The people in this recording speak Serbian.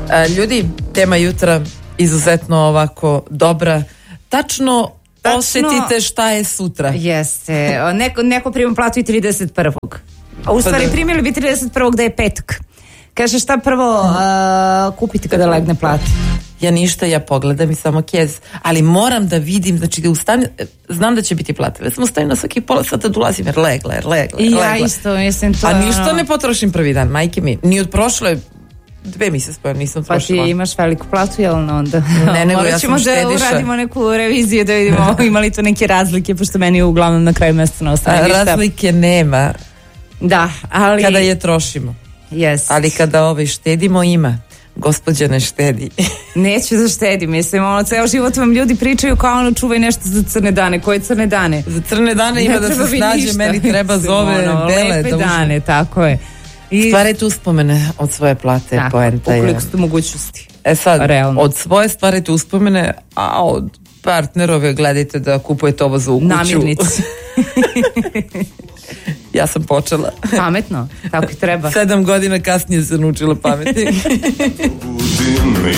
Ljudi, tema jutra izuzetno ovako dobra. Tačno osjetite šta je sutra. Jeste. Neko prima platu i 31. A u stvari primili bi 31. da je petak. Kaže šta prvo kupiti kada legne plata? Ja ništa, ja pogledam i samo kez. Ali moram da vidim, znači da ustanem, znam da će biti plata. Već sam ustanem na svaki pola sata da ulazim jer legla. I ja isto, mislim to. A ništa ne potrošim prvi dan, majke mi. Ni od prošle 2 mjeseca nisam trošila. Pa ti imaš veliku platu, jel onda? Ne, nego ja sam štediša. Morat ćemo da uradimo neku reviziju da vidimo ima li to neke razlike, pošto meni uglavnom na kraju mjeseca ne ostane ništa. Razlike nema. Da, ali... Kada je trošimo. Yes. Ali kada štedimo ima. Gospođa ne štedi. Neću da štedi, mislim, ceo život vam ljudi pričaju kao čuvaj nešto za crne dane. Koje crne dane? Za crne dane ima da se snađe, meni treba zove bele. Lepe dane, tako je. Stvarajte uspomene od svoje plate, poenta je. Ukoliko ste mogućnosti. Sad, realno. od svoje stvarajte uspomene, a od partnerove gledajte da kupujete ovo za u kuću. Namirnici. Ja sam počela. Pametno, tako i treba. 7 godina kasnije sam naučila pameti.